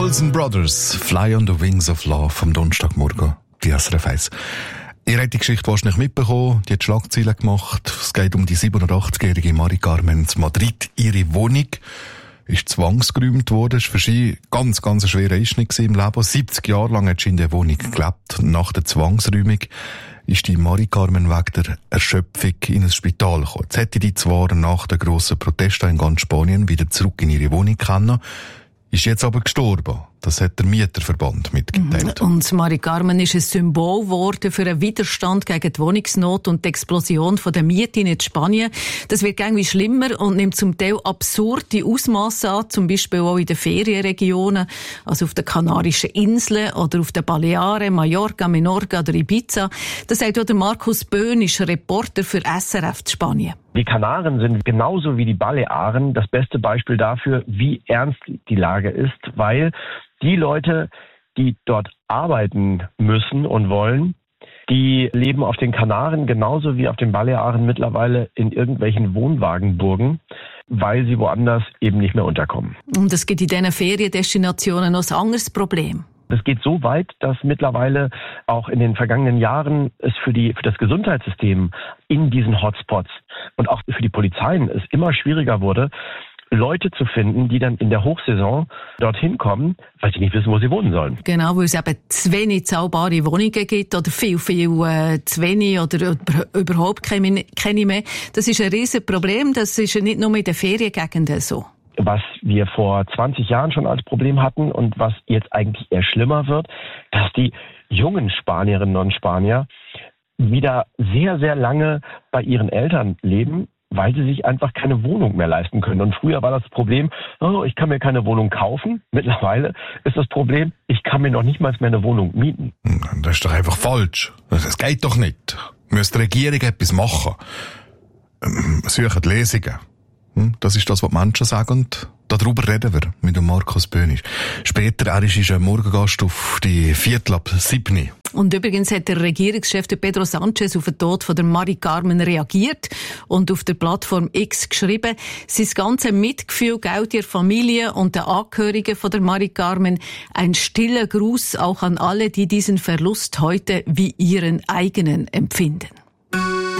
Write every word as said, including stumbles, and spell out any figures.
Olsen Brothers, Fly on the Wings of Love am Donnerstagmorgen, die S R F eins. Ihr habt die Geschichte wahrscheinlich mitbekommen, die hat Schlagzeilen gemacht. Es geht um die siebenundachtzigjährige Mari Carmen in Madrid. Ihre Wohnung ist zwangsgeräumt worden. Es war für sie ganz, ganz ein schwerer Einschnitt im Leben. siebzig Jahre lang hat sie in der Wohnung gelebt. Nach der Zwangsräumung ist die Mari Carmen wegen der Erschöpfung in ein Spital gekommen. Jetzt hätte die zwar nach den grossen Protesten in ganz Spanien wieder zurück in ihre Wohnung können, ist jetzt aber gestorben. Das hat der Mieterverband mitgeteilt. Und Mari Carmen ist ein Symbol geworden für einen Widerstand gegen die Wohnungsnot und die Explosion der Mieten in Spanien. Das wird irgendwie schlimmer und nimmt zum Teil absurde Ausmaße an, zum Beispiel auch in den Ferienregionen, also auf den Kanarischen Inseln oder auf den Balearen, Mallorca, Menorca oder Ibiza. Das sagt auch der Markus Böhnisch, Reporter für S R F Spanien. Die Kanaren sind genauso wie die Balearen das beste Beispiel dafür, wie ernst die Lage ist, weil die Leute, die dort arbeiten müssen und wollen, die leben auf den Kanaren genauso wie auf den Balearen mittlerweile in irgendwelchen Wohnwagenburgen, weil sie woanders eben nicht mehr unterkommen. Und es gibt in diesen Feriendestinationen noch ein anderes Problem. Es geht so weit, dass mittlerweile auch in den vergangenen Jahren es für die für das Gesundheitssystem in diesen Hotspots und auch für die Polizeien es immer schwieriger wurde, Leute zu finden, die dann in der Hochsaison dorthin kommen, weil sie nicht wissen, wo sie wohnen sollen. Genau, weil es eben zu wenig zahlbare Wohnungen gibt oder viel, viel äh, zu wenig oder überhaupt keine, keine mehr. Das ist ein riesen Problem. Das ist nicht nur in den Feriengegenden so. Was wir vor zwanzig Jahren schon als Problem hatten und was jetzt eigentlich eher schlimmer wird, dass die jungen Spanierinnen und Spanier wieder sehr, sehr lange bei ihren Eltern leben, weil sie sich einfach keine Wohnung mehr leisten können. Und früher war das Problem, oh, ich kann mir keine Wohnung kaufen. Mittlerweile ist das Problem, ich kann mir noch nicht mal mehr eine Wohnung mieten. Das ist doch einfach falsch. Das geht doch nicht. Müsste die Regierung etwas machen. Suchen Lesungen. Das ist das, was die Menschen sagen, und darüber reden wir mit dem Markus Böhnisch. Später, er ist ein Morgengast auf die Viertel ab sieben. Und übrigens hat der Regierungschef der Pedro Sánchez auf den Tod von der Mari Carmen reagiert und auf der Plattform X geschrieben, sein ganzes Mitgefühl gilt der Familie und den Angehörigen von der Mari Carmen. Ein stiller Gruß auch an alle, die diesen Verlust heute wie ihren eigenen empfinden.